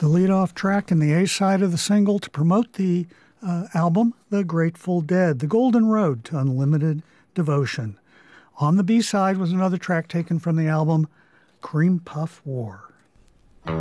The lead-off track in the A-side of the single to promote the album, The Grateful Dead, The Golden Road to Unlimited Devotion. On the B-side was another track taken from the album, Cream Puff War.